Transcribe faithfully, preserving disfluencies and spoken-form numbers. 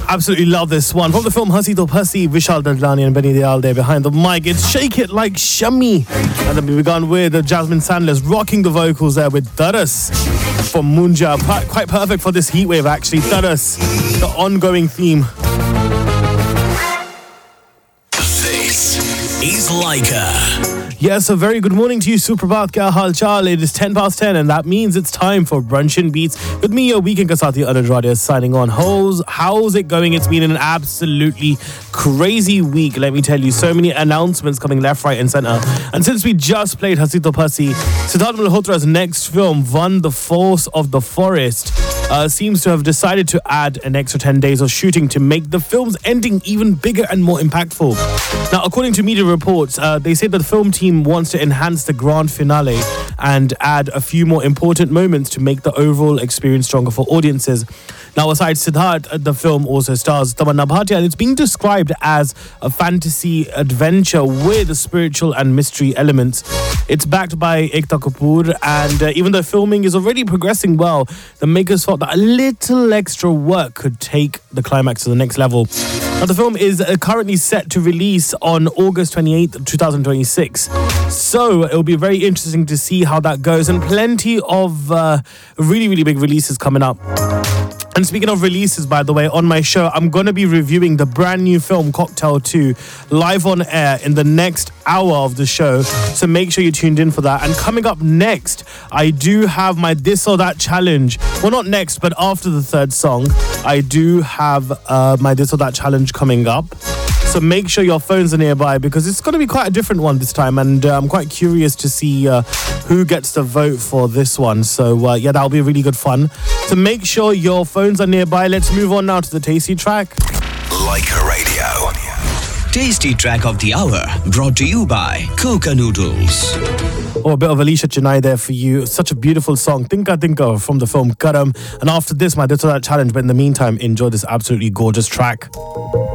Absolutely love this one. From the film Hasi To Phasi, Vishal Dadlani and Benny Dayal there behind the mic. It's Shake It Like Shami. And then we began with uh, Jasmine Sandler's rocking the vocals there with Daras from Munja. Quite perfect for this heatwave actually. Daras, the ongoing theme. This is Laika. Yes, a very good morning to you, Suprabhat Kya Hal Chal. It is ten past ten, and that means it's time for Brunch and Beats with me, your weekend Kasati Anuj Radia, signing on. How's, how's it going? It's been an absolutely crazy week, let me tell you. So many announcements coming left, right, and center. And since we just played Hasi To Phasi, Siddharth Malhotra's next film, One the Force of the Forest, uh, seems to have decided to add an extra ten days of shooting to make the film's ending even bigger and more impactful. Now, according to media reports, uh, they say that the film team wants to enhance the grand finale and add a few more important moments to make the overall experience stronger for audiences. Now, aside Siddharth, the film also stars Tamanna Bhatia, and it's being described as a fantasy adventure with spiritual and mystery elements. It's backed by Ekta Kapoor, and uh, even though filming is already progressing well, the makers thought that a little extra work could take the climax to the next level. Now, the film is uh, currently set to release on August twenty-eighth, twenty twenty-six. So it'll be very interesting to see how that goes, and plenty of uh, really, really big releases coming up. And speaking of releases, by the way, on my show, I'm going to be reviewing the brand new film Cocktail two live on air in the next hour of the show. So make sure you're tuned in for that. And coming up next, I do have my This or That challenge. Well, not next, but after the third song, I do have uh, my This or That challenge coming up. So make sure your phones are nearby because it's going to be quite a different one this time. And uh, I'm quite curious to see uh, who gets the vote for this one. So uh, yeah, that'll be really good fun. So make sure your phones are nearby. Let's move on now to the tasty track. Laika Radio. Tasty track of the hour brought to you by Coca Noodles. Oh, a bit of Alicia Chennai there for you. Such a beautiful song. Tinka Tinka from the film Karam. And after this, my This or That challenge. But in the meantime, enjoy this absolutely gorgeous track.